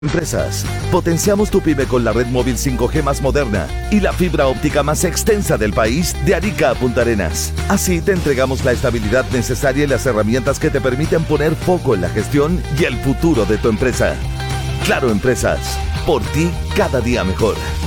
Empresas. Potenciamos tu pyme con la red móvil 5G más moderna y la fibra óptica más extensa del país de Arica a Punta Arenas. Así te entregamos la estabilidad necesaria y las herramientas que te permiten poner foco en la gestión y el futuro de tu empresa. Claro Empresas, por ti cada día mejor.